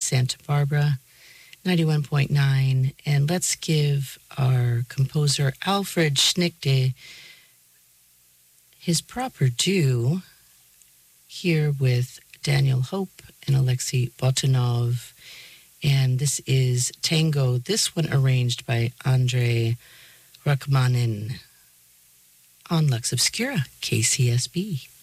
Santa Barbara, 91.9. And let's give our composer Alfred Schnickte his proper due here with Daniel Hope and Alexei Botanov. And this is Tango, this one arranged by Andrei Rachmanin on Lux Obscura, KCSB.